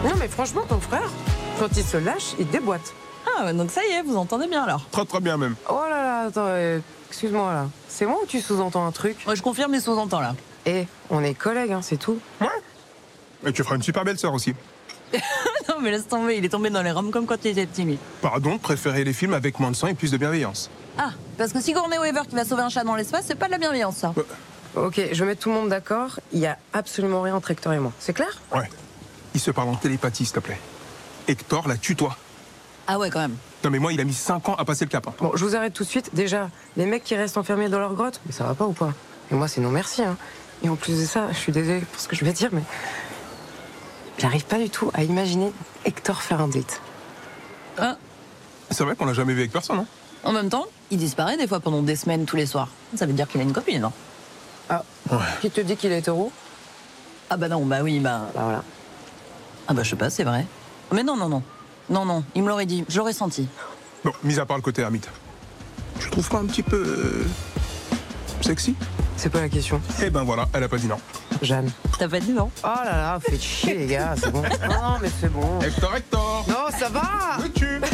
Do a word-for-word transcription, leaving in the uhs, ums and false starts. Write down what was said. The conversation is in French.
Non mais franchement, ton frère, quand il se lâche, il déboîte. Ah, donc ça y est, vous entendez bien alors. Très très bien même. Oh là là, attends, euh, excuse-moi là. C'est moi ou tu sous-entends un truc? Moi, je confirme les sous-entends là. Eh, on est collègues, hein, c'est tout. Ouais. Et tu feras une super belle sœur aussi. Non, mais laisse tomber, il est tombé dans les roms comme quand il était petit, lui. Pardon, préférez les films avec moins de sang et plus de bienveillance. Ah, parce que Sigourney Weaver qui va sauver un chat dans l'espace, c'est pas de la bienveillance, ça. Ok, je vais mettre tout le monde d'accord. Il y a absolument rien entre Hector et moi. C'est clair? Ouais. Ils se parlent en télépathie, s'il te plaît. Hector la tutoie. Ah ouais, quand même. Non mais moi, il a mis cinq ans à passer le cap. Hein. Bon, je vous arrête tout de suite. Déjà, les mecs qui restent enfermés dans leur grotte, mais ça va pas ou pas? Et moi, c'est non merci. Hein. Et en plus de ça, je suis désolée pour ce que je vais dire, mais j'arrive pas du tout à imaginer Hector faire un date. Ah, C'est vrai qu'on l'a jamais vu avec personne, hein. en même temps, il disparaît des fois pendant des semaines tous les soirs. Ça veut dire qu'il a une copine, non? Ah, Ouais. qui te dit qu'il est hétéro? Ah bah non, bah oui, bah... Bah voilà. Ah bah je sais pas, c'est vrai. Mais non, non, non. Non, non, il me l'aurait dit, je l'aurais senti. Bon, mis à part le côté ermite. Tu trouves pas un petit peu... euh, sexy? C'est pas la question. Eh ben voilà, elle a pas dit non. Jeanne. T'as pas dit non? Oh là là, faites chier les gars, c'est bon. Non, mais c'est bon. Hector, Hector! Non, ça va! Me tue!